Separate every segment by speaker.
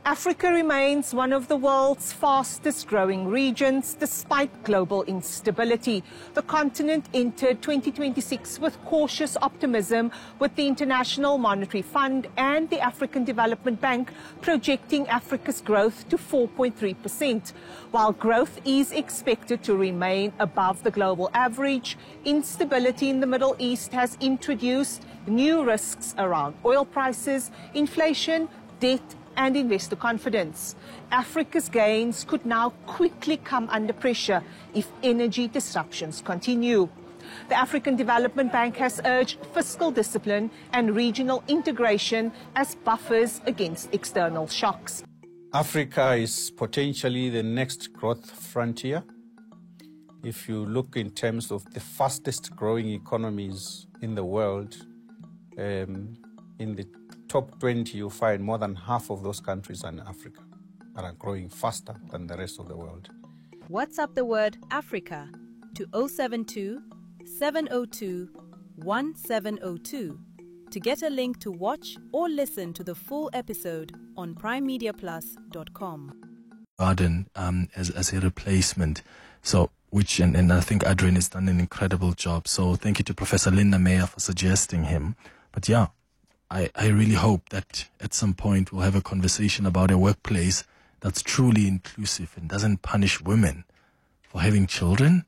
Speaker 1: Africa remains one of the world's fastest growing regions despite global instability. The continent entered 2026 with cautious optimism, with the International Monetary Fund and the African Development Bank projecting Africa's growth to 4.3%. While growth is expected to remain above the global average, instability in the Middle East has introduced new risks around oil prices, inflation, debt, and investor confidence. Africa's gains could now quickly come under pressure if energy disruptions continue. The African Development Bank has urged fiscal discipline and regional integration as buffers against external shocks.
Speaker 2: Africa is potentially the next growth frontier. If you look in terms of the fastest growing economies in the world, in the top 20, you find more than half of those countries are in Africa and are growing faster than the rest of the world.
Speaker 3: WhatsApp the word Africa to 072 702 1702 to get a link to watch or listen to the full episode on primemediaplus.com.
Speaker 4: Garden as a replacement. So, and I think Adrian has done an incredible job. So thank you to Professor Linda Meyer for suggesting him. But yeah, I really hope that at some point we'll have a conversation about a workplace that's truly inclusive and doesn't punish women for having children.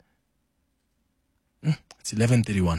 Speaker 4: It's 11:31.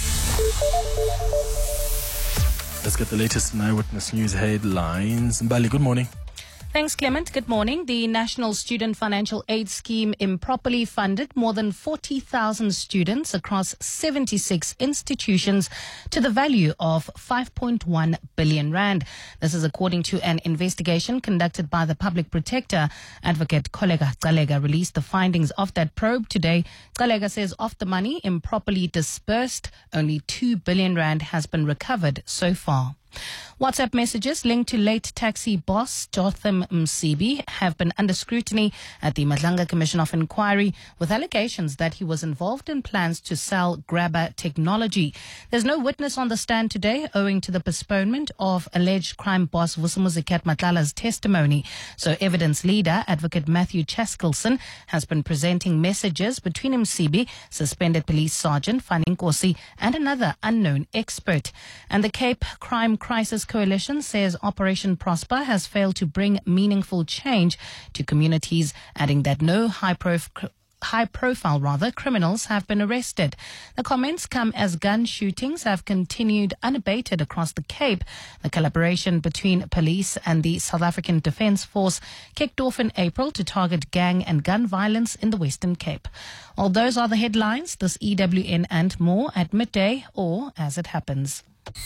Speaker 4: Let's get the latest in Eyewitness News headlines. Mbali, good morning.
Speaker 5: Thanks, Clement. Good morning. The National Student Financial Aid Scheme improperly funded more than 40,000 students across 76 institutions to the value of 5.1 billion rand. This is according to an investigation conducted by the Public Protector. Advocate Koleka Gcaleka released the findings of that probe today. Gcaleka says of the money improperly dispersed, only 2 billion rand has been recovered so far. WhatsApp messages linked to late taxi boss Jotham Msibi have been under scrutiny at the Madlanga Commission of Inquiry, with allegations that he was involved in plans to sell grabber technology. There's no witness on the stand today owing to the postponement of alleged crime boss Vusumuzikat Matlala's testimony. So evidence leader Advocate Matthew Chaskelson has been presenting messages between Msibi, suspended police sergeant Fani Nkosi, and another unknown expert. And the Cape Crime Crisis Coalition says Operation Prosper has failed to bring meaningful change to communities, adding that no high-profile criminals have been arrested. The comments come as gun shootings have continued unabated across the Cape. The collaboration between police and the South African Defence Force kicked off in April to target gang and gun violence in the Western Cape. All those are the headlines. This EWN and more at midday or as it happens.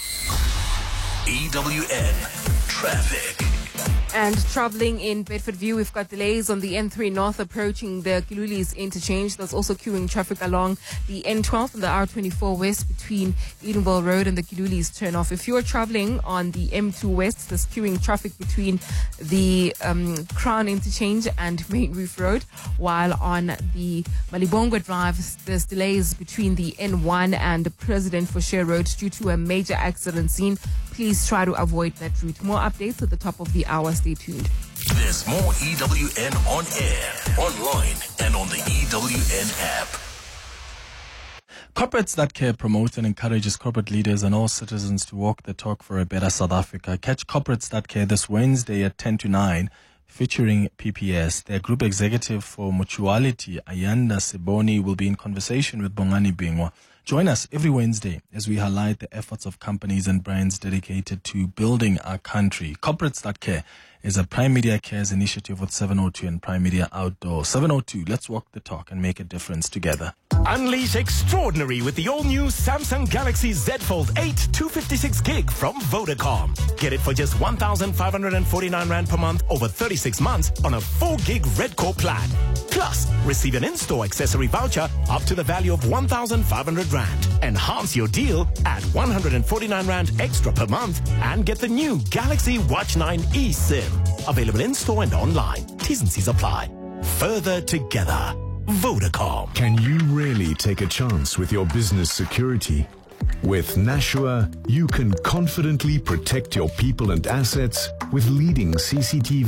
Speaker 6: EWN Traffic.
Speaker 7: And travelling in Bedfordview, we've got delays on the N3 North approaching the Kilulis interchange. There's also queuing traffic along the N12 and the R24 West between Edenville Road and the Kilulis turnoff. If you're travelling on the M2 West, there's queuing traffic between the Crown interchange and Main Reef Road, while on the Malibongwe Drive, there's delays between the N1 and President Fosher Road due to a major accident scene. Please try to avoid that route. More updates at the top of the hour. Stay tuned.
Speaker 6: There's more EWN on air, online, and on the EWN app.
Speaker 4: Corporates that care promote and encourages corporate leaders and all citizens to walk the talk for a better South Africa. Catch Corporates That Care this Wednesday at 10 to 9, featuring PPS. Their group executive for Mutuality, Ayanda Seboni, will be in conversation with Bongani Bingwa. Join us every Wednesday as we highlight the efforts of companies and brands dedicated to building our country. Corporates That Care is a Prime Media Cares initiative with 702 and Prime Media Outdoor. 702, let's walk the talk and make a difference together.
Speaker 6: Unleash extraordinary with the all-new Samsung Galaxy Z Fold 8 256 gig from Vodacom. Get it for just 1,549 Rand per month over 36 months on a 4 gig Red Core plan. Plus, receive an in-store accessory voucher up to the value of 1,500 Rand. Enhance your deal at 149 Rand extra per month and get the new Galaxy Watch 9 eSIM. Available in-store and online. T's and C's apply. Further together. Vodacom.
Speaker 8: Can you really take a chance with your business security? With Nashua, you can confidently protect your people and assets with leading CCTV